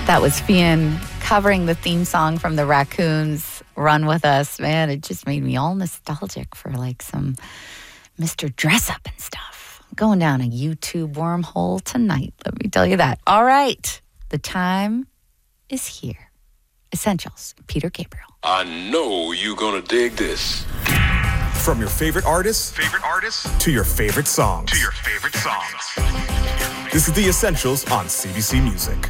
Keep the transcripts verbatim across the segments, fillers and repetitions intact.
That was Fionn covering the theme song from the Raccoons, Run With Us. Man, it just made me all nostalgic for like some Mister Dress Up and stuff. Going down a YouTube wormhole tonight, let me tell you that. All right, the time is here. Essentials, Peter Gabriel. I know you're gonna dig this. From your favorite artists, favorite artists, to your favorite songs, to your favorite songs. This is the Essentials on C B C Music.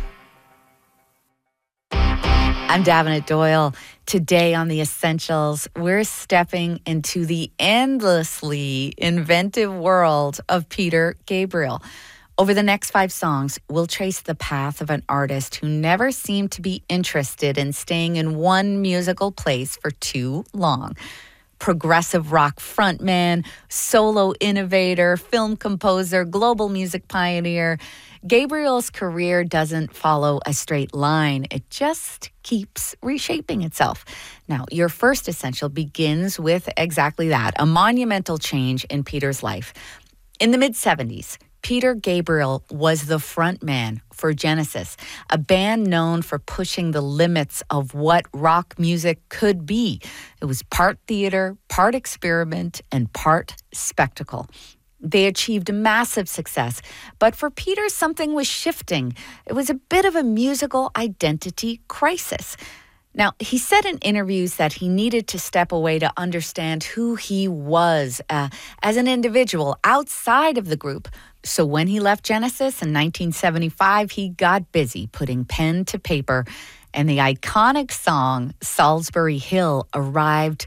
I'm Davenant Doyle. Today on The Essentials, we're stepping into the endlessly inventive world of Peter Gabriel. Over the next five songs, we'll trace the path of an artist who never seemed to be interested in staying in one musical place for too long. Progressive rock frontman, solo innovator, film composer, global music pioneer. Gabriel's career doesn't follow a straight line. It just keeps reshaping itself. Now, your first essential begins with exactly that, a monumental change in Peter's life. In the mid-seventies, Peter Gabriel was the frontman for Genesis, a band known for pushing the limits of what rock music could be. It was part theater, part experiment, and part spectacle. They achieved massive success, but for Peter, something was shifting. It was a bit of a musical identity crisis. Now, he said in interviews that he needed to step away to understand who he was uh, as an individual outside of the group. So when he left Genesis in nineteen seventy-five, he got busy putting pen to paper, and the iconic song Salisbury Hill arrived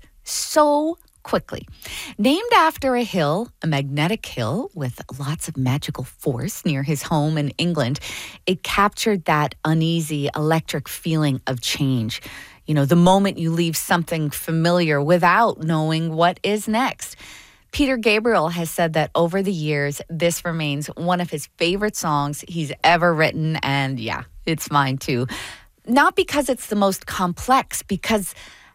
so quickly. Named after a hill, a magnetic hill with lots of magical force near his home in England, it captured that uneasy electric feeling of change. You know, the moment you leave something familiar without knowing what is next. Peter Gabriel has said that over the years, this remains one of his favorite songs he's ever written, and yeah, it's mine too. Not because it's the most complex, because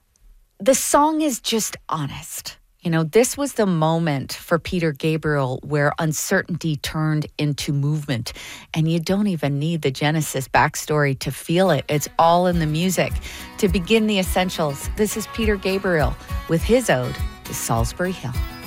the song is just honest. You know, this was the moment for Peter Gabriel where uncertainty turned into movement. And you don't even need the Genesis backstory to feel it. It's all in the music. To begin the essentials, this is Peter Gabriel with his ode to Salisbury Hill.